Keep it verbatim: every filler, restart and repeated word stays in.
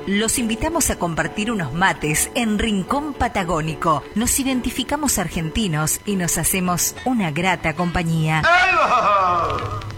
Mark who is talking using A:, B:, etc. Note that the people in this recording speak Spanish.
A: Los invitamos a compartir unos mates en Rincón Patagónico. Nos identificamos argentinos y nos hacemos una grata compañía.
B: ¡Algo!